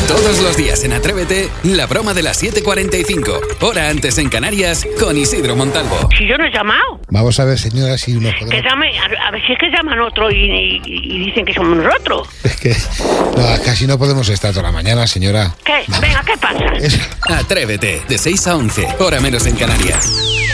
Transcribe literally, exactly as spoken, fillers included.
Todos los días en Atrévete, la broma de las siete cuarenta y cinco, hora antes en Canarias, con Isidro Montalvo. Si yo no he llamado. Vamos a ver, señora, si nos podemos... Que llame, a, a ver si es que llaman otro y, y, y dicen que somos nosotros. Es que no, casi no podemos estar toda la mañana, señora. ¿Qué? Venga, ¿qué pasa? Es... Atrévete, de seis a once, hora menos en Canarias.